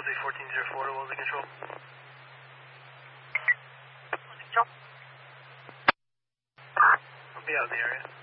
LZ 1404 to Wellesley Control. Wellesley Control. I'll be out in the area.